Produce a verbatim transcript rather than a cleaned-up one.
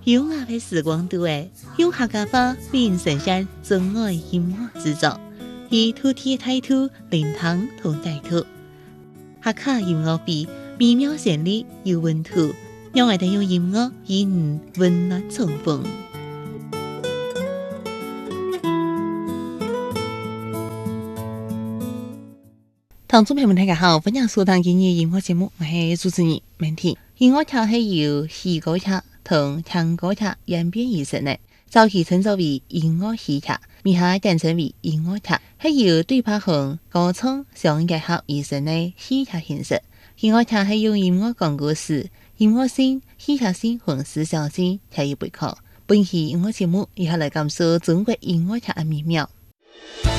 优雅的时光度诶，用客家话为人呈现真爱音乐制作，以土地态度灵堂同带土，客家音乐比美妙旋律有温度，让我哋用音乐与你温暖重逢。听众朋友们，大家好，欢迎收听今日音乐节目，我是主持人明天。音乐剧系由戏歌剧同听歌剧演变而成的，早期称作为音乐戏剧，以下简称为音乐剧，系由对白和歌唱相结合而成的戏剧形式。音乐剧系用音乐讲故事，音乐性、戏剧性和思想性加以配合。本期音乐节目以下来感受中国音乐剧的美妙。